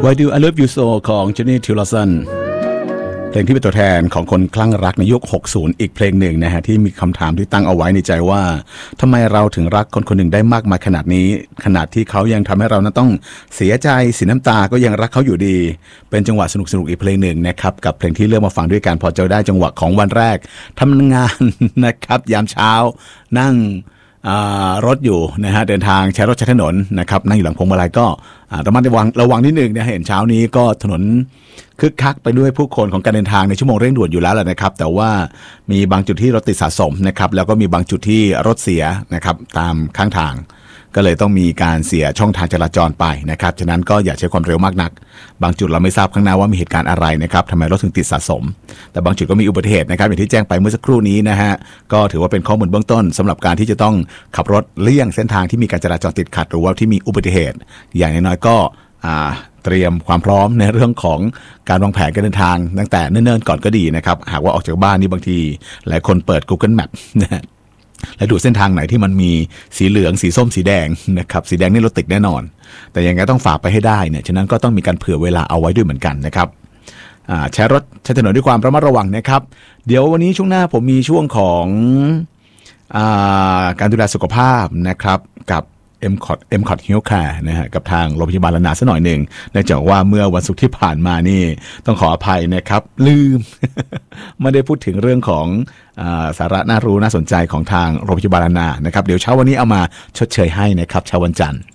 Why Do I Love You So ของ Jenny Tillerson เพลงที่เป็นตัวแทนของคนคลั่งรักในยุค 60 อีกเพลงหนึ่งนะฮะที่มีคำถามที่ตั้งเอาไว้ในใจว่าทำไมเราถึงรักคนคนหนึ่งได้มากมายขนาดนี้ขนาดที่เขายังทำให้เรานั้นต้องเสียใจเสียน้ำตาก็ยังรักเขาอยู่ดีเป็นจังหวะสนุกๆอีกเพลงหนึ่งนะครับกับเพลงที่เลือกมาฟังด้วยกันพอจะได้จังหวะของวันแรกทำงานนะครับยามเช้านั่งรถอยู่นะฮะเดินทางใช้รถใช้ถนนนะครับนั่งอยู่หลังพวงมาลัยก็ระมัดระวังนิดนึงนะเห็นเช้านี้ก็ถนนคึกคักไปด้วยผู้คนของการเดินทางในชั่วโมงเร่งด่วนอยู่แล้วแหละนะครับแต่ว่ามีบางจุดที่รถติดสะสมนะครับแล้วก็มีบางจุดที่รถเสียนะครับตามข้างทางก็เลยต้องมีการเสียช่องทางจราจรไปนะครับฉะนั้นก็อย่าใช้ความเร็วมากนักบางจุดเราไม่ทราบข้างหน้าว่ามีเหตุการณ์อะไรนะครับทำไมรถถึงติดสะสมแต่บางจุดก็มีอุบัติเหตุนะครับอย่างที่แจ้งไปเมื่อสักครู่นี้นะฮะก็ถือว่าเป็นข้อมูลเบื้องต้นสำหรับการที่จะต้องขับรถเลี่ยงเส้นทางที่มีการจราจรติดขัดหรือว่าที่มีอุบัติเหตุอย่างน้อยๆก็เตรียมความพร้อมในเรื่องของการวางแผนการเดินทางตั้งแต่เนิ่นๆก่อนก็ดีนะครับหากว่าออกจากบ้านนี่บางทีหลายคนเปิด Google Map นะและดูเส้นทางไหนที่มันมีสีเหลืองสีส้มสีแดงนะครับสีแดงนี่รถติดแน่นอนแต่ยังไงต้องฝ่าไปให้ได้เนี่ยฉะนั้นก็ต้องมีการเผื่อเวลาเอาไว้ด้วยเหมือนกันนะครับใช้รถใช้ถนนด้วยความระมัดระวังนะครับเดี๋ยววันนี้ช่วงหน้าผมมีช่วงของการดูแลสุขภาพนะครับกับMCOT Health Care นะฮะกับทางโรงพยาบาลละนาสักหน่อยหนึ่งเนื่องจากว่าเมื่อวันศุกร์ที่ผ่านมานี่ต้องขออภัยนะครับลืม ไม่ได้พูดถึงเรื่องของสาระน่ารู้น่าสนใจของทางโรงพยาบาลละนานะครับเดี๋ยวเช้าวันนี้เอามาชดเชยให้นะครับเช้าวันจันทร์